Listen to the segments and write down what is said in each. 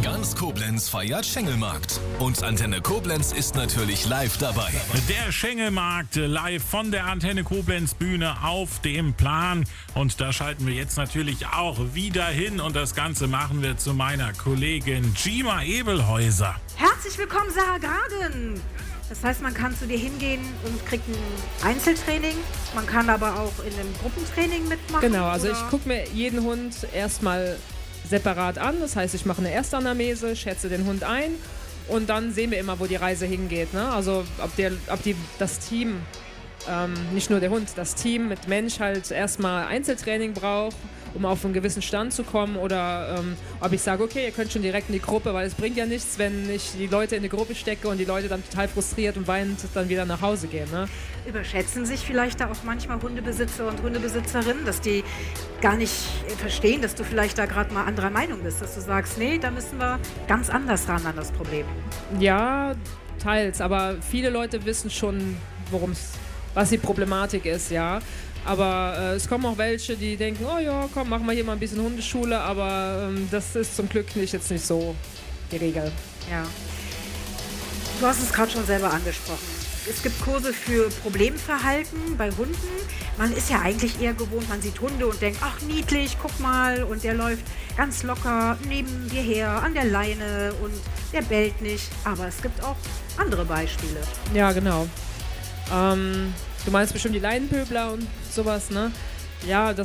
Ganz Koblenz feiert Schengelmarkt. Und Antenne Koblenz ist natürlich live dabei. Der Schengelmarkt live von der Antenne Koblenz Bühne auf dem Plan. Und da schalten wir jetzt natürlich auch wieder hin. Und das Ganze machen wir zu meiner Kollegin Gima Ebelhäuser. Herzlich willkommen, Sarah Graden. Das heißt, man kann zu dir hingehen und kriegt ein Einzeltraining. Man kann aber auch in einem Gruppentraining mitmachen. Genau, also ich gucke mir jeden Hund erstmal separat an. Das heißt, ich mache eine Erstanamnese, schätze den Hund ein und dann sehen wir immer, wo die Reise hingeht. Ne? Also das Team, nicht nur der Hund, das Team mit Mensch halt erstmal Einzeltraining braucht, um auf einen gewissen Stand zu kommen, oder ob ich sage, okay, ihr könnt schon direkt in die Gruppe, weil es bringt ja nichts, wenn ich die Leute in die Gruppe stecke und die Leute dann total frustriert und weinend dann wieder nach Hause gehen. Ne? Überschätzen sich vielleicht da auch manchmal Hundebesitzer und Hundebesitzerinnen, dass die gar nicht verstehen, dass du vielleicht da gerade mal anderer Meinung bist, dass du sagst, nee, da müssen wir ganz anders ran an das Problem. Ja, teils, aber viele Leute wissen schon, was die Problematik ist, ja. Aber es kommen auch welche, die denken, oh ja, komm, machen wir hier mal ein bisschen Hundeschule, aber das ist zum Glück jetzt nicht so die Regel. Ja. Du hast es gerade schon selber angesprochen. Es gibt Kurse für Problemverhalten bei Hunden. Man ist ja eigentlich eher gewohnt, man sieht Hunde und denkt, ach niedlich, guck mal, und der läuft ganz locker neben dir her an der Leine und der bellt nicht. Aber es gibt auch andere Beispiele. Ja, genau. Du meinst bestimmt die Leinenpöbler und sowas, ne? Ja,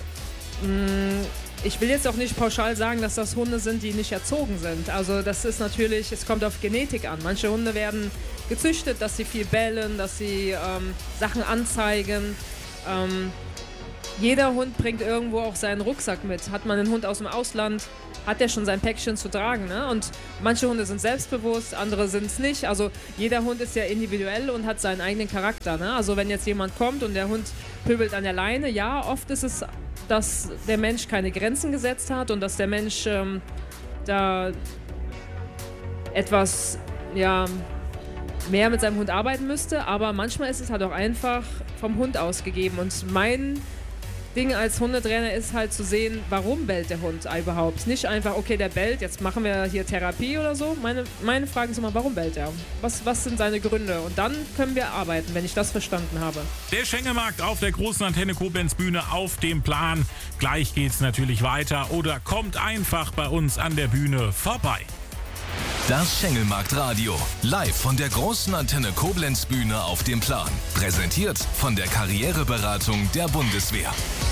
ich will jetzt auch nicht pauschal sagen, dass das Hunde sind, die nicht erzogen sind. Also das ist natürlich, es kommt auf Genetik an. Manche Hunde werden gezüchtet, dass sie viel bellen, dass sie Sachen anzeigen. Jeder Hund bringt irgendwo auch seinen Rucksack mit. Hat man einen Hund aus dem Ausland, hat der schon sein Päckchen zu tragen. Ne? Und manche Hunde sind selbstbewusst, andere sind es nicht. Also jeder Hund ist ja individuell und hat seinen eigenen Charakter. Ne? Also wenn jetzt jemand kommt und der Hund pöbelt an der Leine, ja, oft ist es, dass der Mensch keine Grenzen gesetzt hat und dass der Mensch da etwas, ja, mehr mit seinem Hund arbeiten müsste. Aber manchmal ist es halt auch einfach vom Hund ausgegeben. Und mein Ding als Hundetrainer ist halt zu sehen, warum bellt der Hund überhaupt. Nicht einfach, okay, der bellt, jetzt machen wir hier Therapie oder so. Meine Frage ist immer, warum bellt er? Was sind seine Gründe? Und dann können wir arbeiten, wenn ich das verstanden habe. Der Schengelmarkt auf der großen Antenne Koblenz Bühne auf dem Plan. Gleich geht's natürlich weiter oder kommt einfach bei uns an der Bühne vorbei. Das Schengelmarkt-Radio. Live von der großen Antenne Koblenz Bühne auf dem Plan. Präsentiert von der Karriereberatung der Bundeswehr.